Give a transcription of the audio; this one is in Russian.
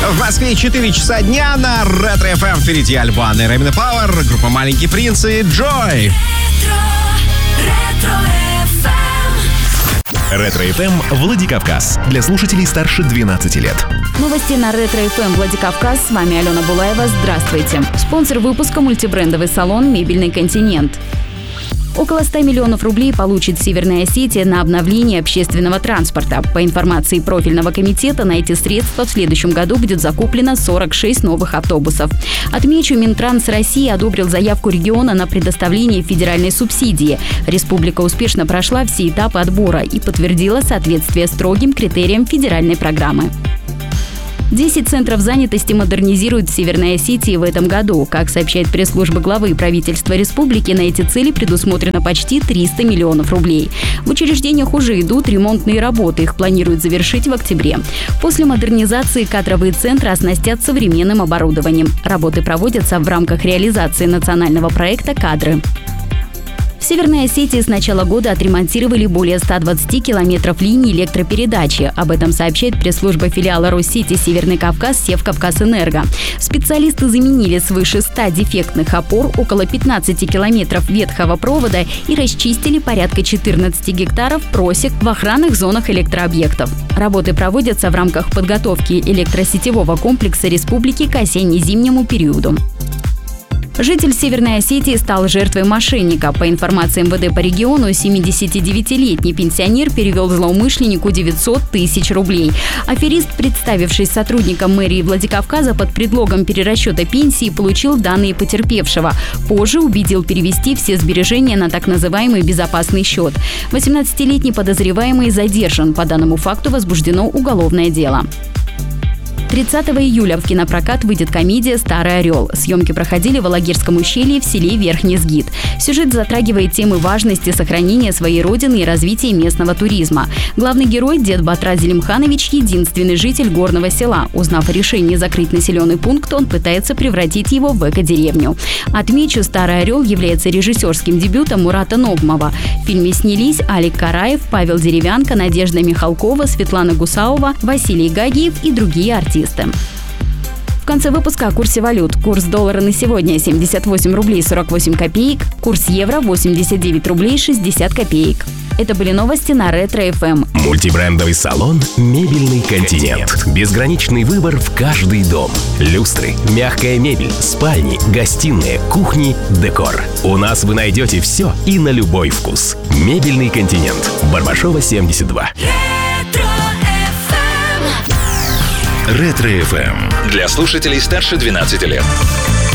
В Москве 4 часа дня на Ретро FM. Впереди Альбан и Ремина Пауэр, группа «Маленький принц» и Джой. Ретро FM Владикавказ. Для слушателей старше 12 лет. Новости на Ретро FM Владикавказ. С вами Алена Булаева. Здравствуйте. Спонсор выпуска — мультибрендовый салон «Мебельный континент». Около 100 миллионов рублей получит Северная Осетия на обновление общественного транспорта. По информации профильного комитета, на эти средства в следующем году будет закуплено 46 новых автобусов. Отмечу, Минтранс России одобрил заявку региона на предоставление федеральной субсидии. Республика успешно прошла все этапы отбора и подтвердила соответствие строгим критериям федеральной программы. 10 центров занятости модернизируют в Северной Осетии в этом году. Как сообщает пресс-служба главы правительства республики, на эти цели предусмотрено почти 300 миллионов рублей. В учреждениях уже идут ремонтные работы, их планируют завершить в октябре. После модернизации кадровые центры оснастят современным оборудованием. Работы проводятся в рамках реализации национального проекта «Кадры». В Северной Осетии с начала года отремонтировали более 120 километров линий электропередачи. Об этом сообщает пресс-служба филиала Россети «Северный Кавказ» Севкавказэнерго. Специалисты заменили свыше 100 дефектных опор, около 15 километров ветхого провода и расчистили порядка 14 гектаров просек в охранных зонах электрообъектов. Работы проводятся в рамках подготовки электросетевого комплекса республики к осенне-зимнему периоду. Житель Северной Осетии стал жертвой мошенника. По информации МВД по региону, 79-летний пенсионер перевел злоумышленнику 900 тысяч рублей. Аферист, представившись сотрудником мэрии Владикавказа под предлогом перерасчета пенсии, получил данные потерпевшего. Позже убедил перевести все сбережения на так называемый безопасный счет. 18-летний подозреваемый задержан. По данному факту возбуждено уголовное дело. 30 июля в кинопрокат выйдет комедия «Старый орел». Съемки проходили в Алагирском ущелье в селе Верхний Сгит. Сюжет затрагивает темы важности сохранения своей родины и развития местного туризма. Главный герой, дед Батра Зелимханович, единственный житель горного села. Узнав о решении закрыть населенный пункт, он пытается превратить его в эко-деревню. Отмечу, «Старый орел» является режиссерским дебютом Мурата Ногмова. В фильме снялись Алик Караев, Павел Деревянко, Надежда Михалкова, Светлана Гусаова, Василий Гагиев и другие артисты. В конце выпуска о курсе валют. Курс доллара на сегодня 78 рублей 48 копеек, курс евро 89 рублей 60 копеек. Это были новости на Ретро FM. Мультибрендовый салон «Мебельный континент». Безграничный выбор в каждый дом. Люстры, мягкая мебель, спальни, гостиные, кухни, декор. У нас вы найдете все и на любой вкус. «Мебельный континент». Барбашова, 72. Ретро FM. Для слушателей старше 12 лет.